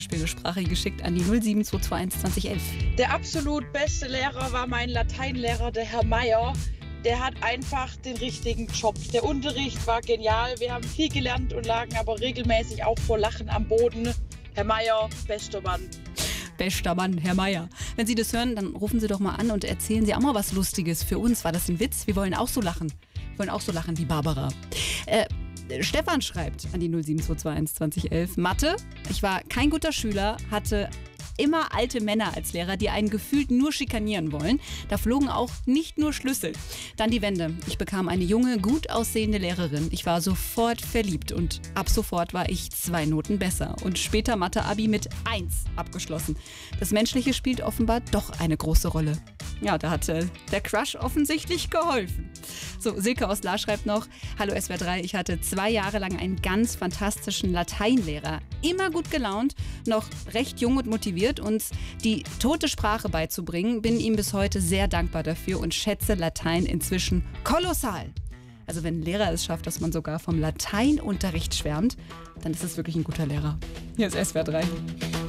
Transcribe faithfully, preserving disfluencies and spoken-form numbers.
Sprache geschickt an die null sieben zwei zwei eins zwanzig elf. Der absolut beste Lehrer war mein Lateinlehrer, der Herr Meier. Der hat einfach den richtigen Job. Der Unterricht war genial. Wir haben viel gelernt und lagen aber regelmäßig auch vor Lachen am Boden. Herr Meier, bester Mann. Bester Mann, Herr Meier. Wenn Sie das hören, dann rufen Sie doch mal an und erzählen Sie auch mal was Lustiges. Für uns war das ein Witz. Wir wollen auch so lachen. Wir wollen auch so lachen wie Barbara. Äh, Stefan schreibt an die null sieben zwei zwei eins zwanzig elf. Mathe, ich war kein guter Schüler, hatte immer alte Männer als Lehrer, die einen gefühlt nur schikanieren wollen. Da flogen auch nicht nur Schlüssel. Dann die Wende. Ich bekam eine junge, gut aussehende Lehrerin. Ich war sofort verliebt und ab sofort war ich zwei Noten besser. Und später Mathe-Abi mit eins abgeschlossen. Das Menschliche spielt offenbar doch eine große Rolle. Ja, da hat äh, der Crush offensichtlich geholfen. So, Silke aus La schreibt noch: Hallo S W R drei, ich hatte zwei Jahre lang einen ganz fantastischen Lateinlehrer. Immer gut gelaunt, noch recht jung und motiviert, uns die tote Sprache beizubringen. Bin ihm bis heute sehr dankbar dafür und schätze Latein inzwischen kolossal. Also wenn ein Lehrer es schafft, dass man sogar vom Lateinunterricht schwärmt, dann ist es wirklich ein guter Lehrer. Hier ist S W R drei.